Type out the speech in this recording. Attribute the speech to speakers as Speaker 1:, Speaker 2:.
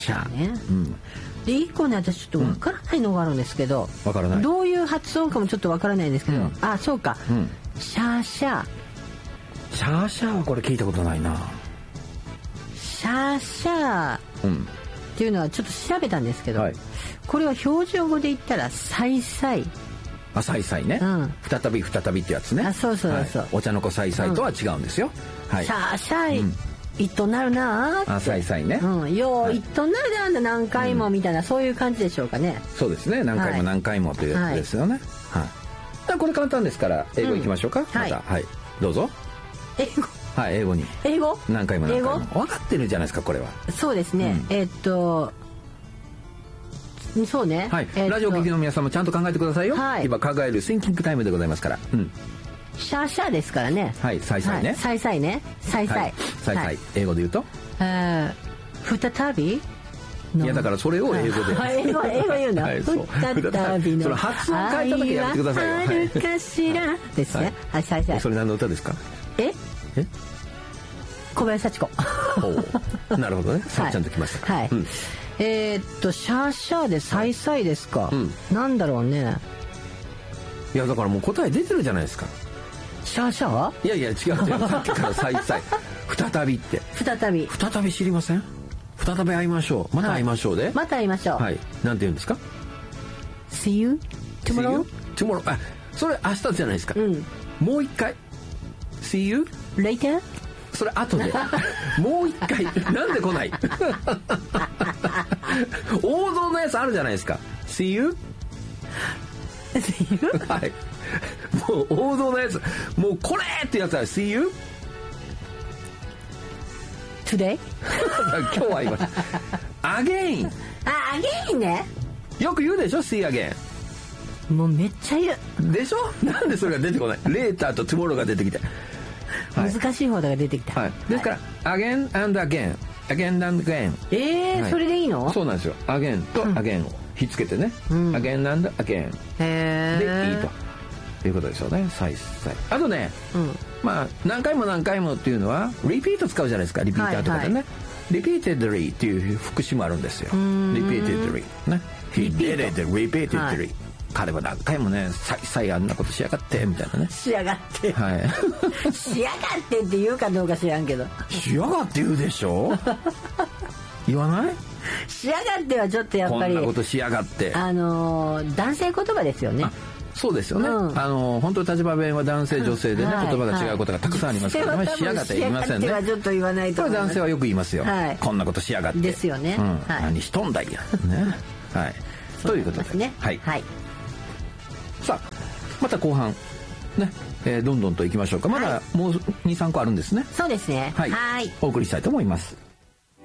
Speaker 1: シャー
Speaker 2: ね。で1個ね私ちょっとわからないのがあるんですけど、
Speaker 1: わからない。
Speaker 2: どういう発音かもちょっとわからないんですけど、あ、そうか、シャーシャー。
Speaker 1: シャーシャーはこれ聞いたことないな。
Speaker 2: シャーシャーっていうのはちょっと調べたんですけど、これは標準語で言ったらさいさい。
Speaker 1: あ、さいさいね、再びってやつね。
Speaker 2: あ、そうそうそう、
Speaker 1: お茶の子さいさいとは違うんですよ。
Speaker 2: シャーシャーいっとなるなーって。
Speaker 1: あ、さいさいね。
Speaker 2: よういっとなるなんだ何回もみたいな、そういう感じでしょうかね。
Speaker 1: そうですね、何回も何回もというやつですよね。はい。これ簡単ですから英語いきましょうか。またどうぞ。
Speaker 2: 英語。
Speaker 1: はい、英語に。
Speaker 2: 英語。
Speaker 1: 何回も何回も。分かってるじゃないですかこれは。
Speaker 2: そうですね。そうね。
Speaker 1: はい。ラジオ聴きの皆さんもちゃんと考えてくださいよ。今考えるシンキングタイムでございますから。
Speaker 2: シャーシャーですからね。
Speaker 1: はい、さいさいね。
Speaker 2: さいさいね。さいさい。
Speaker 1: さいさい。英語で言うと。
Speaker 2: 再び。
Speaker 1: いやだからそれを英語で。
Speaker 2: 英語言うんだ。再びの。
Speaker 1: その発音変えただけやってくださいよ。
Speaker 2: あるかしらですね。はい、さいさい。
Speaker 1: それ何の歌ですか。
Speaker 2: 小林幸子。
Speaker 1: なるほどね。さっちゃんときました。
Speaker 2: はい。シャーシャーでさいさいですか。なんだろうね。
Speaker 1: いやだからもう答え出てるじゃないですか。
Speaker 2: シャーシャー。
Speaker 1: いやいや違う。さっきからさいさい。再びって。
Speaker 2: 再び
Speaker 1: 知りません。再び会いましょう。また会いましょうで。
Speaker 2: また会いましょう。
Speaker 1: はい。なんて言うんですか。
Speaker 2: See you tomorrow。
Speaker 1: あ、それ明日じゃないですか。もう一回。See you
Speaker 2: later。
Speaker 1: それ後でもう一回なんで来ない王道のやつあるじゃないですか。 See you はい、もう王道のやつ、もうこれってやつは See you
Speaker 2: today
Speaker 1: 今日は言いました Again。
Speaker 2: あ、again ね。
Speaker 1: よく言うでしょ See again。
Speaker 2: もうめっちゃ言う
Speaker 1: でしょ。なんでそれが出てこない。Later と Tomorrow が出てきて、
Speaker 2: 難しい方が出てきた。
Speaker 1: ですから Again and again Again and again。
Speaker 2: それでいいの。
Speaker 1: そうなんですよ。Again と Again をひっつけてね、Again and again でいいということですよね。さいさい。あとね、まあ何回も何回もっていうのは Repeat 使うじゃないですか。リピーターとかでね、Repeatedly っていう副詞もあるんですよ。Repeatedly ね。He did it repeatedly。彼は何回もね、さいさいあんなことしやがってみたいなね。
Speaker 2: しやがってしやがってって言うかどうか知らんけど、
Speaker 1: しやがって言うでしょ言わない。
Speaker 2: しやがってはちょっとやっぱり
Speaker 1: こんなことしやがって、
Speaker 2: 男性言葉ですよね。
Speaker 1: そうですよね。本当に立場弁は男性女性でね、言葉が違うことがたくさんありますからね。しやがって言いませんね。
Speaker 2: しやがってはちょっと言わないと。
Speaker 1: これ男性はよく言いますよ。こんなことしやがって
Speaker 2: ですよね。
Speaker 1: 何しとんだいやね。はい。ということですね。はい。さあまた後半ね、どんどんといきましょうか。まだもう 2,3 個あるんですね。
Speaker 2: そうですね。
Speaker 1: はい。お送りしたいと思います。